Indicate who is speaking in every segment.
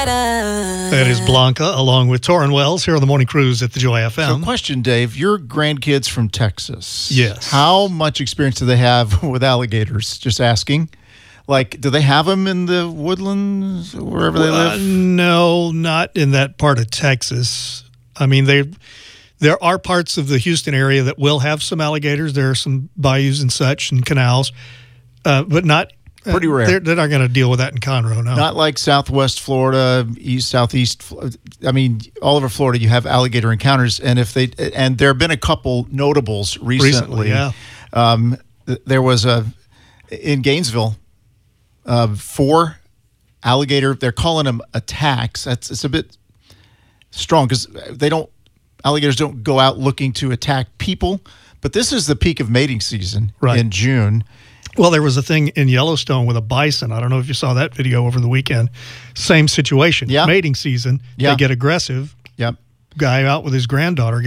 Speaker 1: That is Blanca along with Torrin Wells here on the Morning Cruise at the Joy FM.
Speaker 2: So question, Dave, your grandkids from Texas.
Speaker 1: Yes.
Speaker 2: How much experience do they have with alligators? Just asking. Like, do they have them in the woodlands, wherever they live?
Speaker 1: No, not in that part of Texas. I mean, there are parts of the Houston area that will have some alligators. There are some bayous and such and canals, but not.
Speaker 2: Pretty rare.
Speaker 1: They're not going to deal with that in Conroe, no.
Speaker 2: Not like Southwest Florida, Southeast. I mean, all over Florida, you have alligator encounters, and there have been a couple notables recently.
Speaker 1: Yeah.
Speaker 2: There was in Gainesville, 4 alligator. They're calling them attacks. It's a bit strong because alligators don't go out looking to attack people. But this is the peak of mating season in June.
Speaker 1: Well, there was a thing in Yellowstone with a bison. I don't know if you saw that video over the weekend. Same situation.
Speaker 2: Yeah.
Speaker 1: Mating season. Yeah. They get aggressive.
Speaker 2: Yep.
Speaker 1: Guy out with his granddaughter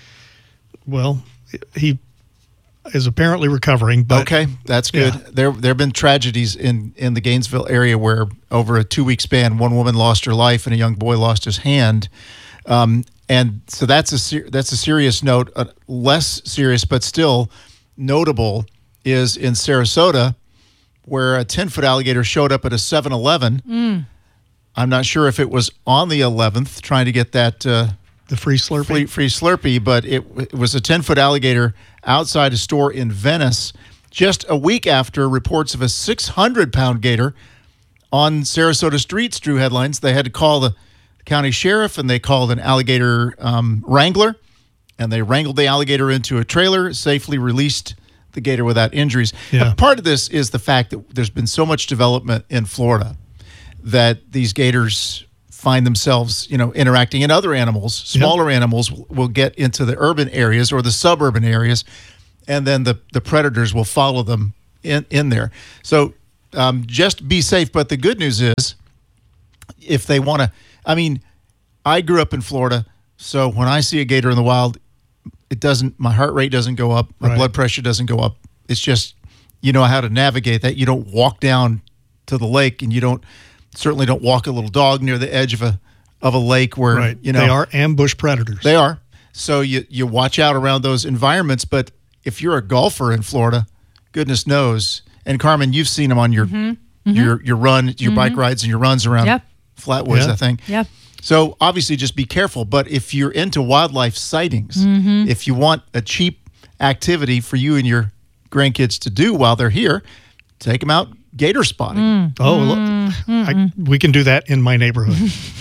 Speaker 1: he is apparently recovering. But,
Speaker 2: okay, that's good. Yeah. There have been tragedies in the Gainesville area where over a 2-week span, one woman lost her life and a young boy lost his hand. And so that's a serious note. Less serious, but still notable, is in Sarasota, where a 10-foot alligator showed up at a 7-Eleven. I'm not sure if it was on the 11th trying to get that
Speaker 1: the free Slurpee.
Speaker 2: Free Slurpee, but it was a 10-foot alligator outside a store in Venice just a week after reports of a 600-pound gator on Sarasota streets drew headlines. They had to call the county sheriff, and they called an alligator wrangler, and they wrangled the alligator into a trailer, safely released the gator without injuries.
Speaker 1: Yeah.
Speaker 2: But part of this is the fact that there's been so much development in Florida that these gators find themselves, interacting, and other animals, smaller animals will get into the urban areas or the suburban areas, and then the predators will follow them in there. So just be safe. But the good news is, if they want to, I grew up in Florida, so when I see a gator in the wild, my heart rate doesn't go up, my blood pressure doesn't go up. It's just, you know how to navigate that. You don't walk down to the lake, and you certainly don't walk a little dog near the edge of a lake where,
Speaker 1: they are ambush predators.
Speaker 2: They are. So you watch out around those environments. But if you're a golfer in Florida, goodness knows, and Carmen, you've seen them on your run, your bike rides and your runs around Flatwoods, I think.
Speaker 3: Yeah.
Speaker 2: So obviously just be careful. But if you're into wildlife sightings, if you want a cheap activity for you and your grandkids to do while they're here, take them out gator spotting.
Speaker 1: We can do that in my neighborhood.